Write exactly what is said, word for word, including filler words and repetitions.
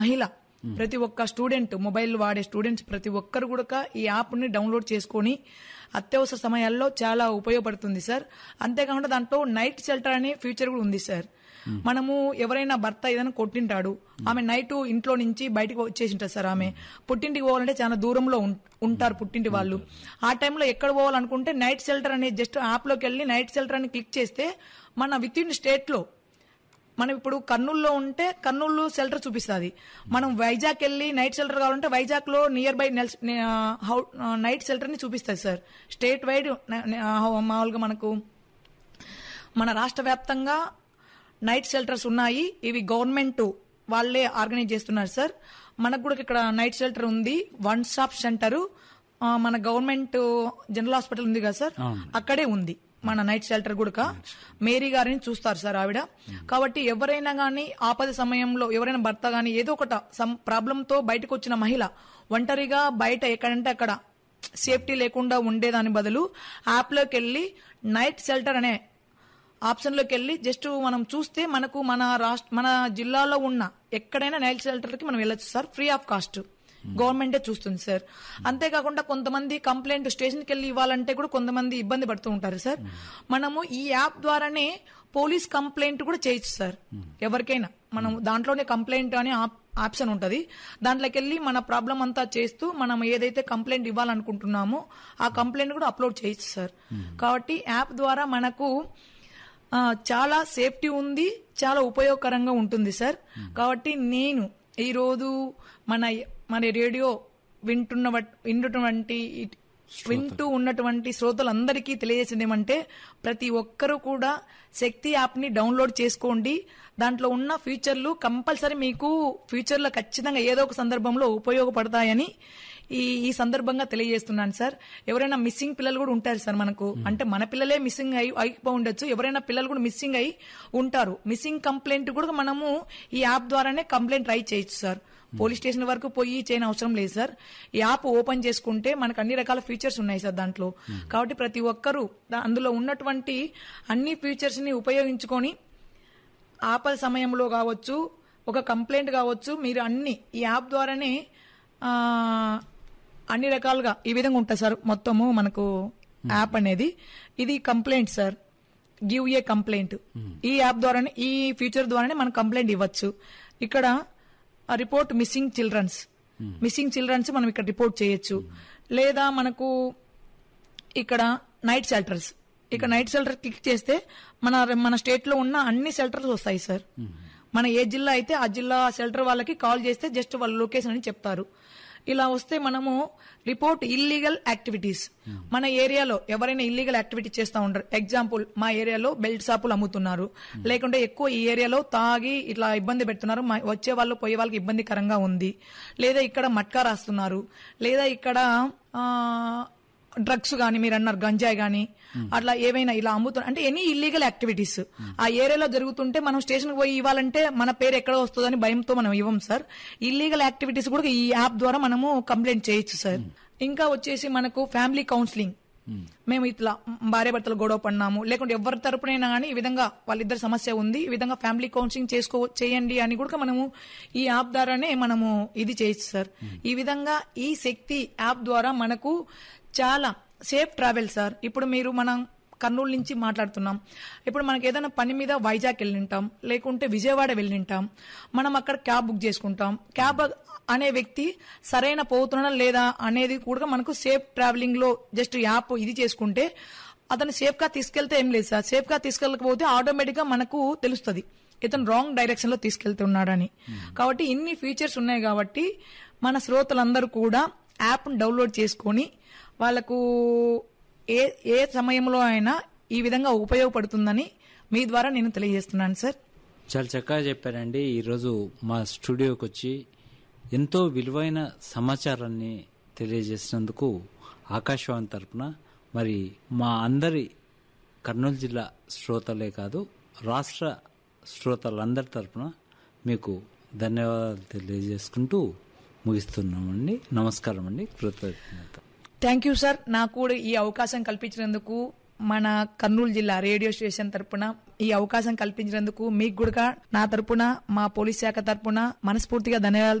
మహిళ ప్రతి ఒక్క స్టూడెంట్, మొబైల్ వాడే స్టూడెంట్స్ ప్రతి ఒక్కరు కూడా ఈ యాప్ ని డౌన్లోడ్ చేసుకుని అత్యవసర సమయాల్లో చాలా ఉపయోగపడుతుంది సార్. అంతేకాకుండా దాంట్లో నైట్ షెల్టర్ అనే ఫీచర్ కూడా ఉంది సార్. మనము ఎవరైనా భర్త ఏదైనా కొట్టింటాడు, ఆమె నైట్ ఇంట్లో నుంచి బయటకు వచ్చేసి ఉంటారు సార్. ఆమె పుట్టింటికి పోవాలంటే చాలా దూరంలో ఉంటారు పుట్టింటి వాళ్ళు. ఆ టైంలో ఎక్కడ పోవాలనుకుంటే నైట్ షెల్టర్ అనే జస్ట్ యాప్ లోకి వెళ్ళి నైట్ షెల్టర్ అని క్లిక్ చేస్తే మన విత్ ఇన్ స్టేట్ లో, మనం ఇప్పుడు కర్నూలులో ఉంటే కర్నూలు షెల్టర్ చూపిస్తుంది. మనం వైజాగ్ వెళ్ళి నైట్ షెల్టర్ కావాలంటే వైజాగ్ లో నియర్ బై నైట్ షెల్టర్ ని చూపిస్తుంది సార్. స్టేట్ వైడ్ మామూలుగా మనకు మన రాష్ట్ర వ్యాప్తంగా నైట్ షెల్టర్స్ ఉన్నాయి. ఇవి గవర్నమెంట్ వాళ్లే ఆర్గనైజ్ చేస్తున్నారు సార్. మనకు కూడా ఇక్కడ నైట్ షెల్టర్ ఉంది, వన్ స్టాప్ సెంటర్ మన గవర్నమెంట్ జనరల్ హాస్పిటల్ ఉంది కదా సార్, అక్కడే ఉంది మన నైట్ షెల్టర్ కూడా. మేరీ గారిని చూస్తారు సార్ ఆవిడ. కాబట్టి ఎవరైనా గానీ ఆపద సమయంలో ఎవరైనా భర్త గానీ ఏదో ఒక ప్రాబ్లంతో బయటకు వచ్చిన మహిళ ఒంటరిగా బయట ఎక్కడంటే అక్కడ సేఫ్టీ లేకుండా ఉండేదాని బదులు యాప్ లోకి వెళ్లి నైట్ షెల్టర్ అనే ఆప్షన్ లోకి వెళ్లి జస్ట్ మనం చూస్తే మనకు మన రాష్ట్ర మన జిల్లాలో ఉన్న ఎక్కడైనా నైట్ షెల్టర్ కి మనం వెళ్ళొచ్చు సార్, ఫ్రీ ఆఫ్ కాస్ట్. గవర్నమెంటే చూస్తుంది సార్. అంతేకాకుండా కొంతమంది కంప్లైంట్ స్టేషన్ కి వెళ్ళి ఇవ్వాలంటే కూడా కొంతమంది ఇబ్బంది పడుతూ ఉంటారు సార్. మనము ఈ యాప్ ద్వారానే పోలీస్ కంప్లైంట్ కూడా చేయొచ్చు సార్. ఎవరికైనా మనం దాంట్లోనే కంప్లైంట్ అనే ఆప్షన్ ఉంటది, దాంట్లోకి వెళ్ళి మన ప్రాబ్లం అంతా చేస్తూ మనం ఏదైతే కంప్లైంట్ ఇవ్వాలనుకుంటున్నామో ఆ కంప్లైంట్ కూడా అప్లోడ్ చేయొచ్చు సార్. కాబట్టి యాప్ ద్వారా మనకు చాలా సేఫ్టీ ఉంది, చాలా ఉపయోగకరంగా ఉంటుంది సార్. కాబట్టి నేను ఈ రోజు మన మన రేడియో వింటున్న వింటున్నటువంటి వింటూ ఉన్నటువంటి శ్రోతలందరికీ తెలియజేసింది ఏమంటే, ప్రతి ఒక్కరూ కూడా శక్తి యాప్ ని డౌన్లోడ్ చేసుకోండి. దాంట్లో ఉన్న ఫీచర్లు కంపల్సరీ మీకు ఫ్యూచర్ లో ఖచ్చితంగా ఏదో ఒక సందర్భంలో ఉపయోగపడతాయని ఈ ఈ సందర్భంగా తెలియజేస్తున్నాను సార్. ఎవరైనా మిస్సింగ్ పిల్లలు కూడా ఉంటారు సార్ మనకు, అంటే మన పిల్లలే మిస్సింగ్ అయి అయిపో ఉండొచ్చు, ఎవరైనా పిల్లలు కూడా మిస్సింగ్ అయి ఉంటారు. మిస్సింగ్ కంప్లైంట్ కూడా మనము ఈ యాప్ ద్వారానే కంప్లైంట్ ట్రై చేయొచ్చు సార్. పోలీస్ స్టేషన్ వరకు పోయి చేయని అవసరం లేదు సార్. ఈ యాప్ ఓపెన్ చేసుకుంటే మనకు అన్ని రకాల ఫీచర్స్ ఉన్నాయి సార్ దాంట్లో. కాబట్టి ప్రతి ఒక్కరూ అందులో ఉన్నటువంటి అన్ని ఫీచర్స్ ని ఉపయోగించుకొని ఆపద సమయంలో కావచ్చు, ఒక కంప్లైంట్ కావచ్చు, మీరు అన్ని ఈ యాప్ ద్వారానే అన్ని రకాలుగా ఈ విధంగా ఉంటుంది సార్. మొత్తము మనకు యాప్ అనేది ఇది complaint sir, give a complaint. ఈ యాప్ ద్వారానే, ఈ ఫీచర్ ద్వారానే మనం కంప్లైంట్ ఇవ్వచ్చు. ఇక్కడ report missing children's, missing children's మనం ఇక్కడ రిపోర్ట్ చేయొచ్చు. లేదా మనకు ఇక్కడ నైట్ షెల్టర్స్, ఇక్కడ నైట్ షెల్టర్ క్లిక్ చేస్తే మన మన స్టేట్ లో ఉన్న అన్ని షెల్టర్స్ వస్తాయి సార్. మన ఏ జిల్లా అయితే ఆ జిల్లా షెల్టర్ వాళ్ళకి కాల్ చేస్తే జస్ట్ వాళ్ళ లొకేషన్ అని చెప్తారు. ఇలా వస్తే మనము రిపోర్ట్ ఇల్లీగల్ యాక్టివిటీస్, మన ఏరియాలో ఎవరైనా ఇల్లీగల్ యాక్టివిటీ చేస్తా ఉంటారు. ఎగ్జాంపుల్, మా ఏరియాలో బెల్ట్ షాపులు అమ్ముతున్నారు, లేకుంటే ఎక్కువ ఈ ఏరియాలో తాగి ఇట్లా ఇబ్బంది పెడుతున్నారు, వచ్చే వాళ్ళు పోయే వాళ్ళకి ఇబ్బందికరంగా ఉంది, లేదా ఇక్కడ మట్కా రాస్తున్నారు, లేదా ఇక్కడ డ్రగ్స్ గానీ, మీరు అన్నారు గంజాయి గానీ, అట్లా ఏవైనా ఇలా అమ్ముతున్నారు అంటే ఎనీ ఇల్లీగల్ యాక్టివిటీస్ ఆ ఏరియాలో జరుగుతుంటే మనం స్టేషన్ పోయి ఇవ్వాలంటే మన పేరు ఎక్కడ వస్తుందని భయంతో మనం ఇవ్వం సార్. ఇల్లీగల్ యాక్టివిటీస్ కూడా ఈ యాప్ ద్వారా మనము కంప్లైంట్ చేయొచ్చు సార్. ఇంకా వచ్చేసి మనకు ఫ్యామిలీ కౌన్సిలింగ్, మేము ఇట్లా భార్య భర్తలు గొడవ పడినాము, లేకుంటే ఎవరి తరపునైనా కానీ ఈ విధంగా వాళ్ళిద్దరు సమస్య ఉంది, ఈ విధంగా ఫ్యామిలీ కౌన్సిలింగ్ చేసుకో చేయండి అని కూడా మనము ఈ యాప్ ద్వారానే మనము ఇది చేయొచ్చు సార్. ఈ విధంగా ఈ శక్తి యాప్ ద్వారా మనకు చాలా సేఫ్ ట్రావెల్ సార్. ఇప్పుడు మీరు మనం కర్నూలు నుంచి మాట్లాడుతున్నాం, ఇప్పుడు మనకి ఏదైనా పని మీద వైజాగ్ వెళ్ళింటాం, లేకుంటే విజయవాడ వెళ్ళింటాం, మనం అక్కడ క్యాబ్ బుక్ చేసుకుంటాం. క్యాబ్ అనే వ్యక్తి సరైన పోతున్నాడా లేదా అనేది కూడా మనకు సేఫ్ ట్రావెలింగ్ లో జస్ట్ యాప్ ఇది చేసుకుంటే అతను సేఫ్ గా తీసుకెళ్తే ఏం లేదు సార్. సేఫ్ గా తీసుకెళ్ళకపోతే ఆటోమేటిక్ గా మనకు తెలుస్తుంది ఇతను రాంగ్ డైరెక్షన్ లో తీసుకెళ్తున్నాడని. కాబట్టి ఇన్ని ఫీచర్స్ ఉన్నాయి కాబట్టి మన శ్రోతలందరూ కూడా యాప్ డౌన్లోడ్ చేసుకుని వాళ్లకు ఏ ఏ సమయంలో అయినా ఈ విధంగా ఉపయోగపడుతుందని మీ ద్వారా నేను తెలియజేస్తున్నాను సార్. చాలా చక్కగా చెప్పారండి. ఈరోజు మా స్టూడియోకి వచ్చి ఎంతో విలువైన సమాచారాన్ని తెలియజేసినందుకు ఆకాశవాణి తరపున, మరి మా అందరి కర్నూలు జిల్లా శ్రోతలే కాదు రాష్ట్ర శ్రోతలందరి తరపున మీకు ధన్యవాదాలు తెలియజేసుకుంటూ ముగిస్తున్నామండి. నమస్కారం అండి. కృతజ్ఞత. Thank you sir. నాకు కూడా ఈ అవకాశం కల్పించినందుకు మన కర్నూలు జిల్లా రేడియో స్టేషన్ తరపున ఈ అవకాశం కల్పించినందుకు మీకు కూడా నా తరపున మా పోలీస్ శాఖ తరపున మనస్ఫూర్తిగా ధన్యవాదాలు